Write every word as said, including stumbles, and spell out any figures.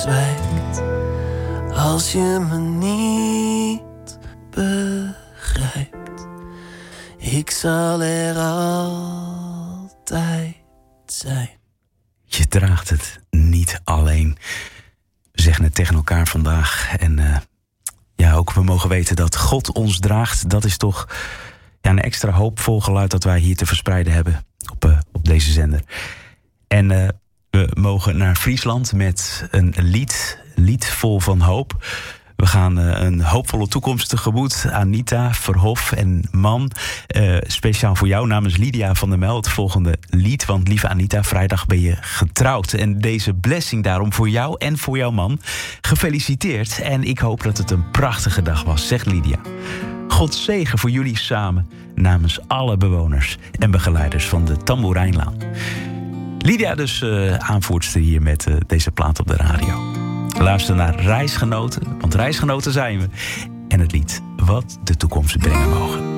zwijgt als je me niet begrijpt. Ik zal er altijd zijn. Je draagt het niet alleen. We zeggen het tegen elkaar vandaag. En uh, ja, ook we mogen weten dat God ons draagt. Dat is toch ja, een extra hoopvol geluid dat wij hier te verspreiden hebben op, uh, op deze zender. En uh, we mogen naar Friesland met een lied, lied vol van hoop. We gaan uh, een hoopvolle toekomst tegemoet. Anita Verhof en man, uh, speciaal voor jou namens Lydia van der Mel het volgende lied. Want lieve Anita, vrijdag ben je getrouwd. En deze blessing daarom voor jou en voor jouw man. Gefeliciteerd. En ik hoop dat het een prachtige dag was, zegt Lydia. God zegen voor jullie samen namens alle bewoners en begeleiders van de Tamboerijnlaan. Lydia dus uh, aanvoerster hier met uh, deze plaat op de radio. Luister naar Reisgenoten, want reisgenoten zijn we. En het lied Wat de toekomst brengen mogen.